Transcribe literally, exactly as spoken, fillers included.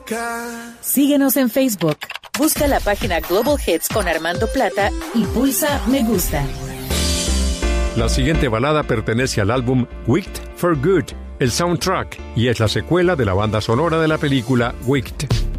loca. Síguenos en Facebook. Busca la página Global Hits con Armando Plata y pulsa me gusta. La siguiente balada pertenece al álbum Wicked for Good, el soundtrack, y es la secuela de la banda sonora de la película Wicked.